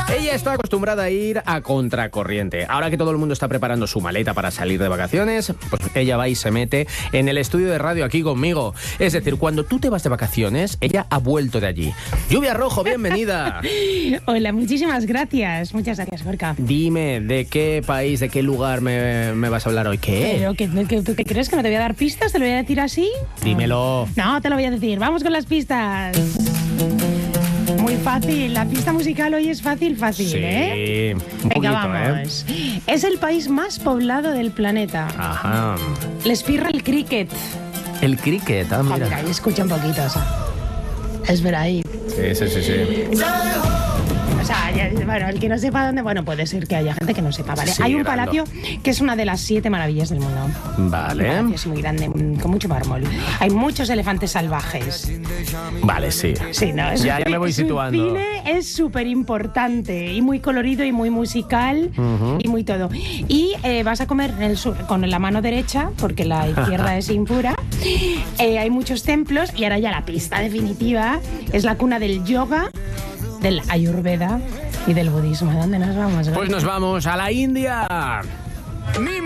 Ella está acostumbrada a ir a contracorriente. Ahora que todo el mundo está preparando su maleta para salir de vacaciones, pues ella va y se mete en el estudio de radio aquí conmigo. Es decir, cuando tú te vas de vacaciones, ella ha vuelto de allí. Lluvia Rojo, bienvenida. Hola, muchísimas gracias. Muchas gracias, Gorka. Dime, ¿de qué país, de qué lugar me vas a hablar hoy? ¿Qué? ¿Pero tú qué crees? ¿Que no te voy a dar pistas? ¿Te lo voy a decir así? Dímelo. No, te lo voy a decir. Vamos con las pistas. Muy fácil. La pista musical hoy es fácil, Sí, ¿eh? un poquito, Venga, vamos. Es el país más poblado del planeta. Ajá. Les pirra el cricket. El cricket, mira. Mira, ahí escucha un poquito. O sea, espera ahí. Sí. O sea, bueno, el que no sepa dónde... Bueno, puede ser que haya gente que no sepa, ¿vale? Sí, Hay un grande. palacio que es una de las 7 maravillas del mundo. Vale. Es muy grande, con mucho mármol. Hay muchos elefantes salvajes. Vale, sí. Sí, no, Ya me voy situando. Su cine es súper importante y muy colorido y muy musical y muy todo. Y vas a comer en el sur con la mano derecha, porque la izquierda es impura. Hay muchos templos y ahora ya la pista definitiva es la cuna del yoga, del ayurveda y del budismo. ¿A dónde nos vamos? Pues nos vamos a la India.